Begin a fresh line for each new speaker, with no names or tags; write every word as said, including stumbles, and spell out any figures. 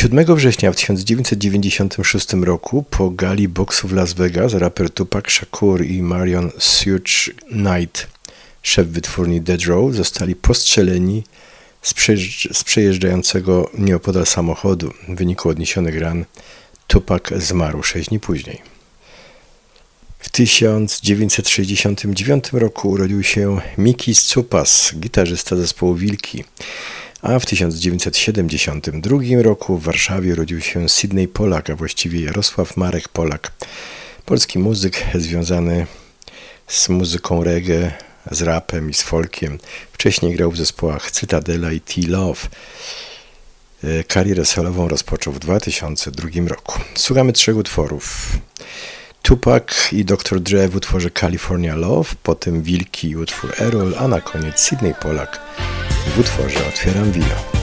siódmego września w tysiąc dziewięćset dziewięćdziesiątym szóstym roku po gali boksu w Las Vegas raper Tupac Shakur i Marion Suge Knight, szef wytwórni Death Row, zostali postrzeleni z, przejeżdż- z przejeżdżającego nieopodal samochodu. W wyniku odniesionych ran Tupac zmarł sześć dni później. W tysiąc dziewięćset sześćdziesiątym dziewiątym roku urodził się Miki Scupas, gitarzysta zespołu Wilki. A w tysiąc dziewięćset siedemdziesiątym drugim roku w Warszawie urodził się Sydney Polak, a właściwie Jarosław Marek Polak. Polski muzyk związany z muzyką reggae, z rapem i z folkiem. Wcześniej grał w zespołach Cytadela i T-Love. Karierę solową rozpoczął w dwa tysiące drugim roku. Słuchamy trzech utworów. Tupac i doktor Dre w utworze California Love, potem Wilki i utwór Errol, a na koniec Sydney Polak w utworze Otwieram wino.